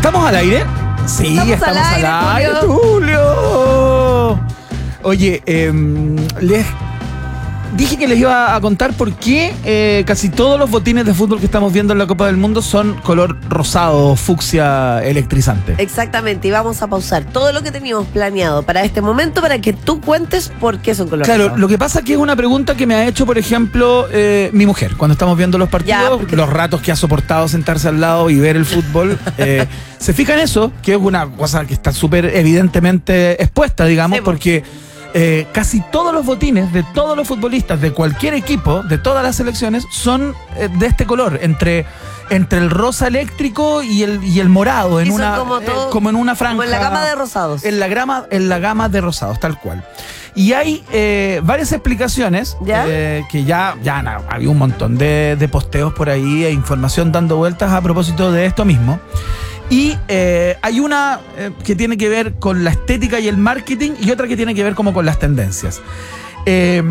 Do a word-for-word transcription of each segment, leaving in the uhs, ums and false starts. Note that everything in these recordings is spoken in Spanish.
¿Estamos al aire? Sí, estamos, estamos al aire, al aire, Tulio. Tulio. Oye, eh, les dije que les iba a contar por qué eh, casi todos los botines de fútbol que estamos viendo en la Copa del Mundo son color rosado, fucsia, electrizante. Exactamente, y vamos a pausar todo lo que teníamos planeado para este momento para que tú cuentes por qué son color Claro, rosado. lo que pasa es que es una pregunta que me ha hecho, por ejemplo, eh, mi mujer. Cuando estamos viendo los partidos, Ya, porque- los ratos que ha soportado sentarse al lado y ver el fútbol, eh, se fija en eso, que es una cosa que está súper evidentemente expuesta, digamos, Sí, pues. porque eh, casi todos los botines de todos los futbolistas de cualquier equipo, de todas las selecciones, son eh, de este color, entre... entre el rosa eléctrico y el, y el morado, en Y son una, como eh, todo- como en una franja. como en la gama de rosados. En la, grama, en la gama de rosados, tal cual. Y hay eh, varias explicaciones, ¿Ya? eh, que ya, ya na, había un montón de, de posteos por ahí e información dando vueltas a propósito de esto mismo. Y eh, hay una eh, que tiene que ver con la estética y el marketing y otra que tiene que ver como con las tendencias. Eh,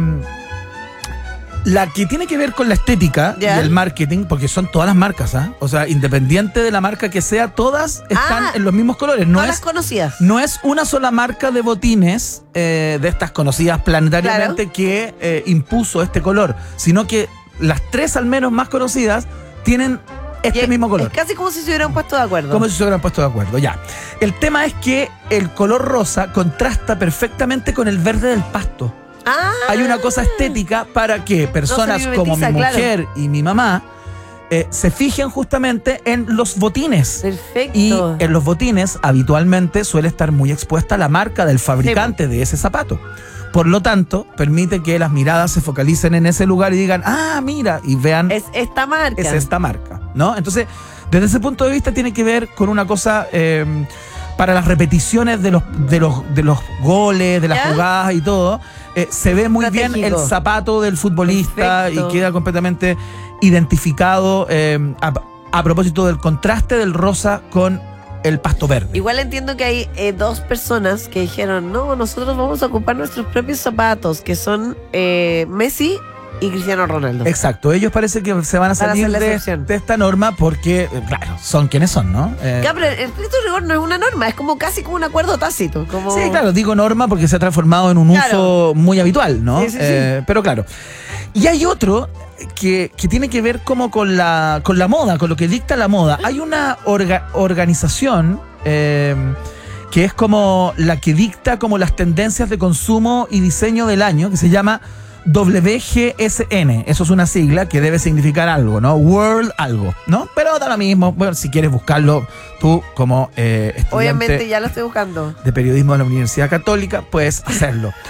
La que tiene que ver con la estética ¿Ya? y el marketing, porque son todas las marcas, ¿ah? O sea, independiente de la marca que sea, todas están Ah, en los mismos colores. No No las es, conocías. no es una sola marca de botines eh, de estas conocidas planetariamente que eh, impuso este color, sino que las tres al menos más conocidas tienen este Y es- mismo color. Es casi como si se hubieran puesto de acuerdo. Como si se hubieran puesto de acuerdo, ya. El tema es que el color rosa contrasta perfectamente con el verde del pasto. Ah, Hay una cosa estética para que personas se como mi mimetiza, claro. mujer y mi mamá eh, se fijen justamente en los botines. perfecto. Y en los botines habitualmente suele estar muy expuesta la marca del fabricante de ese zapato. Por lo tanto, permite que las miradas se focalicen en ese lugar y digan, ah, mira, y vean, es, es esta marca. esta marca, ¿no? Entonces, desde ese punto de vista tiene que ver con una cosa eh, para las repeticiones de los, de los, de los goles, de las ¿Ya? jugadas y todo. Eh, se ve muy bien el Estratégico. zapato del futbolista. Perfecto. Y queda completamente identificado eh, a, a propósito del contraste del rosa con el pasto verde. Igual entiendo que hay eh, dos personas que dijeron, no, nosotros vamos a ocupar nuestros propios zapatos, que son eh, Messi y Cristiano Ronaldo. Exacto, ellos parece que se van a Van a salir hacer la de, excepción. de esta norma porque, eh, claro, son quienes son, ¿no? Eh, Ya, pero el estricto rigor no es una norma, es como casi como un acuerdo tácito. Como... Sí, claro, digo norma porque se ha transformado en un Claro. uso muy habitual, ¿no? Sí, sí, sí. Eh, pero claro. Y hay otro que, que tiene que ver como con la, con la moda, con lo que dicta la moda. Hay una orga- organización eh, que es como la que dicta como las tendencias de consumo y diseño del año, que se llama W G S N. Eso es una sigla que debe significar algo, ¿no? World algo, ¿no? Pero da lo mismo. Bueno, si quieres buscarlo tú como eh, estudiante Obviamente ya lo estoy buscando. de periodismo de la Universidad Católica, puedes hacerlo.